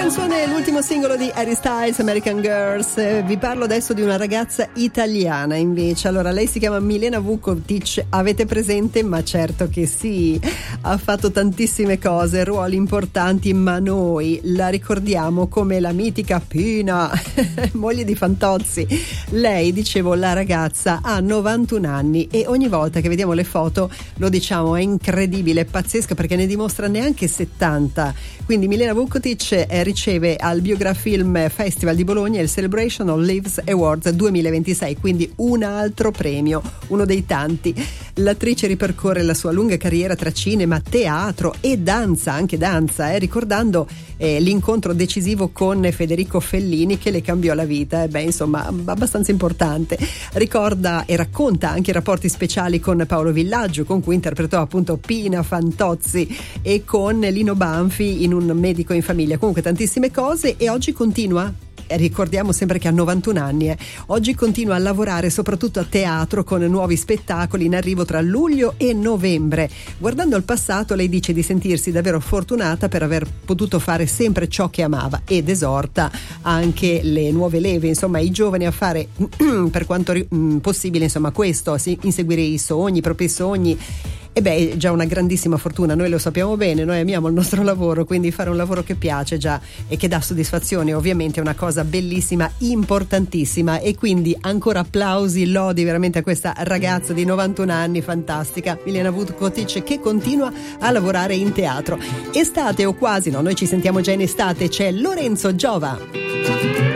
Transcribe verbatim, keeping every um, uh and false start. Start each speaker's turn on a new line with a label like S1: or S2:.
S1: canzone è l'ultimo singolo di Harry Styles, American Girls. Eh, vi parlo adesso di una ragazza italiana invece. Allora, lei si chiama Milena Vukotic, avete presente? Ma certo che sì, ha fatto tantissime cose, ruoli importanti, ma noi la ricordiamo come la mitica Pina, moglie di Fantozzi. Lei, dicevo, la ragazza ha novantuno anni e ogni volta che vediamo le foto lo diciamo, è incredibile, è pazzesca perché ne dimostra neanche settanta. Quindi Milena Vukotic eh, riceve al Biograph Film Festival di Bologna il Celebration of Lives Awards duemilaventisei, quindi un altro premio, uno dei tanti. L'attrice ripercorre la sua lunga carriera tra cinema, teatro e danza, anche danza, eh, ricordando eh, l'incontro decisivo con Federico Fellini che le cambiò la vita, eh, beh insomma abbastanza importante. Ricorda e racconta anche i rapporti speciali con Paolo Villaggio, con cui interpretò appunto Pina, Fantozzi, e con Lino Banfi in Un medico in famiglia. Comunque tantissime cose, e oggi continua, ricordiamo sempre che ha novantuno anni, eh. Oggi continua a lavorare soprattutto a teatro con nuovi spettacoli in arrivo tra luglio e novembre. Guardando al passato, lei dice di sentirsi davvero fortunata per aver potuto fare sempre ciò che amava, ed esorta anche le nuove leve, insomma i giovani, a fare per quanto mh, possibile insomma questo, inseguire i sogni, i propri sogni. E beh, è già una grandissima fortuna, noi lo sappiamo bene, noi amiamo il nostro lavoro, quindi fare un lavoro che piace già e che dà soddisfazione ovviamente è una cosa bellissima, importantissima, e quindi ancora applausi, lodi veramente a questa ragazza di novantuno anni, fantastica, Milena Vukotic, che continua a lavorare in teatro. Estate o quasi, no, noi ci sentiamo già in estate, c'è Lorenzo Giova.